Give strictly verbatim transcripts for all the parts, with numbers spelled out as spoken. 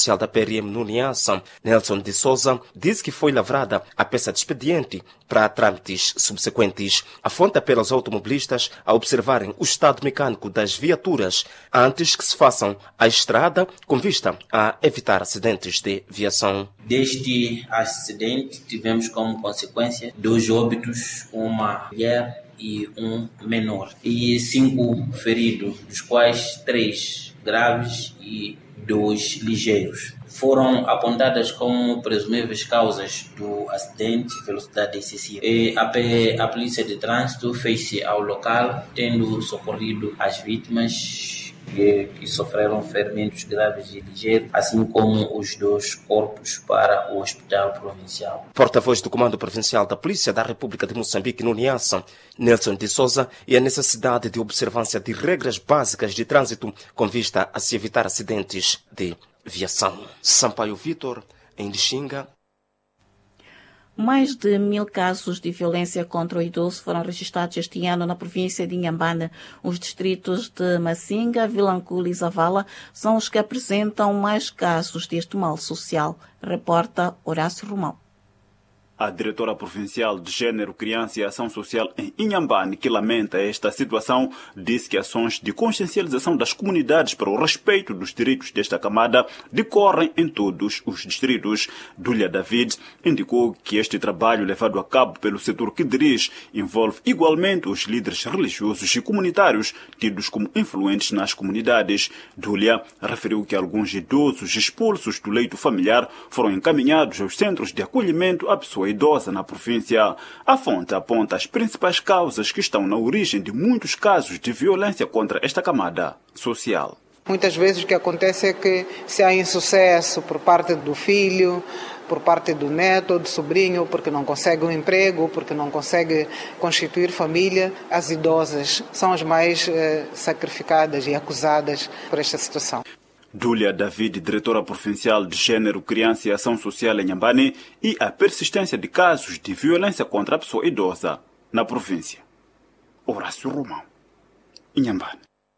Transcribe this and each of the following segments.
oficial da P R M no Niassa, Nelson de Souza, disse que foi lavrada a peça de expediente para trâmites subsequentes. A fonte apela aos automobilistas a observarem o estado mecânico das viaturas antes que se façam a estrada, com vista a evitar acidentes de viação. Deste acidente, tivemos como consequência dois óbitos, uma mulher e um menor, e cinco feridos, dos quais três graves e dois ligeiros. Foram apontadas como presumíveis causas do acidente, velocidade excessiva. E a, P, a Polícia de Trânsito fez-se ao local, tendo socorrido as vítimas que, que sofreram ferimentos graves e ligeiros, assim como os dois corpos para o Hospital Provincial. Porta-voz do Comando Provincial da Polícia da República de Moçambique no Niassa, Nelson de Souza, e a necessidade de observância de regras básicas de trânsito com vista a se evitar acidentes de viação. Sampaio Vitor, em Lixinga. Mais de mil casos de violência contra o idoso foram registrados este ano na província de Inhambane. Os distritos de Massinga, Vilanculo e Zavala são os que apresentam mais casos deste mal social, reporta Horácio Romão. A diretora provincial de Gênero, Criança e Ação Social em Inhambane, que lamenta esta situação, disse que ações de consciencialização das comunidades para o respeito dos direitos desta camada decorrem em todos os distritos. Dúlia David indicou que este trabalho levado a cabo pelo setor que dirige envolve igualmente os líderes religiosos e comunitários tidos como influentes nas comunidades. Dúlia referiu que alguns idosos expulsos do leito familiar foram encaminhados aos centros de acolhimento à pessoa idosa na província. A fonte aponta as principais causas que estão na origem de muitos casos de violência contra esta camada social. Muitas vezes o que acontece é que se há insucesso por parte do filho, por parte do neto ou do sobrinho, porque não consegue um emprego, porque não consegue constituir família, as idosas são as mais eh, sacrificadas e acusadas por esta situação. Dúlia David, diretora provincial de Gênero, Criança e Ação Social em Inhambane, e a persistência de casos de violência contra a pessoa idosa na província. Horácio Romão, Inhambane.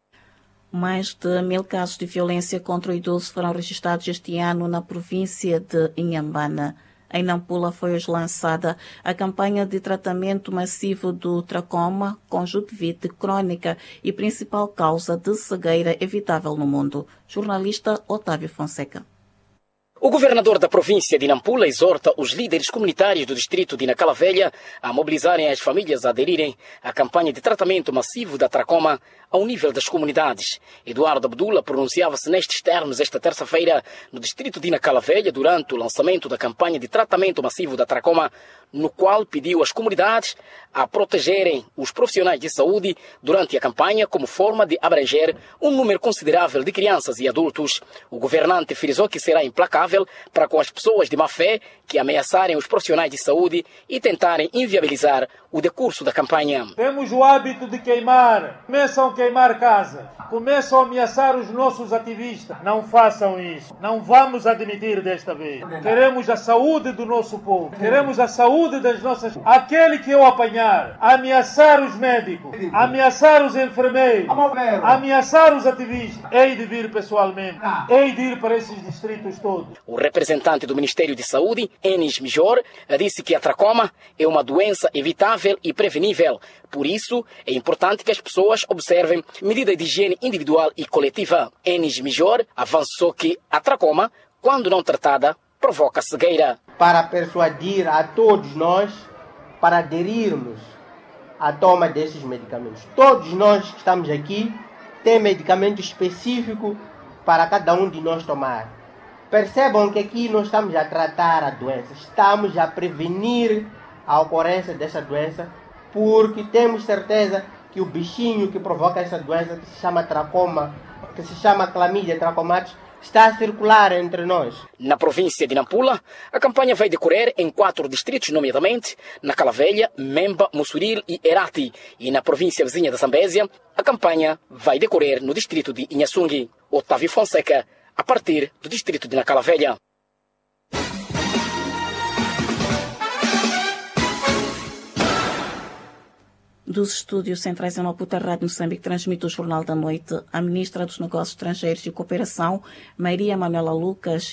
Mais de mil casos de violência contra o idoso foram registrados este ano na província de Inhambane. Em Nampula foi hoje lançada a campanha de tratamento massivo do tracoma, conjuntivite crônica e principal causa de cegueira evitável no mundo. Jornalista Otávio Fonseca. O governador da província de Nampula exorta os líderes comunitários do distrito de Nacala Velha a mobilizarem as famílias a aderirem à campanha de tratamento massivo da tracoma ao nível das comunidades. Eduardo Abdullah pronunciava-se nestes termos esta terça-feira no distrito de Nacala Velha durante o lançamento da campanha de tratamento massivo da tracoma, no qual pediu às comunidades a protegerem os profissionais de saúde durante a campanha como forma de abranger um número considerável de crianças e adultos. O governante frisou que será implacável para com as pessoas de má fé que ameaçarem os profissionais de saúde e tentarem inviabilizar o decurso da campanha. Temos o hábito de queimar, começam a queimar casa, começam a ameaçar os nossos ativistas. Não façam isso, não vamos admitir desta vez. Queremos a saúde do nosso povo, queremos a saúde das nossas... Aquele que eu apanhar, ameaçar os médicos, ameaçar os enfermeiros, ameaçar os ativistas, hei de vir pessoalmente, hei de ir para esses distritos todos. O representante do Ministério de Saúde, Enis Mijor, disse que a tracoma é uma doença evitável e prevenível. Por isso, é importante que as pessoas observem medidas de higiene individual e coletiva. Enis Mijor avançou que a tracoma, quando não tratada, provoca cegueira. Para persuadir a todos nós para aderirmos à toma desses medicamentos. Todos nós que estamos aqui temos medicamento específico para cada um de nós tomar. Percebam que aqui não estamos a tratar a doença, estamos a prevenir a ocorrência dessa doença, porque temos certeza que o bichinho que provoca essa doença, que se chama tracoma, que se chama Chlamydia trachomatis, está a circular entre nós. Na província de Nampula, a campanha vai decorrer em quatro distritos, nomeadamente Nacala Velha, Memba, Mussuril e Herati. E na província vizinha da Zambésia, a campanha vai decorrer no distrito de Inhaçungue. Otávio Fonseca, a partir do distrito de Nacala Velha. Dos estúdios centrais em Maputo, a Rádio Moçambique transmite o Jornal da Noite. A ministra dos Negócios Estrangeiros e Cooperação, Maria Manuela Lucas,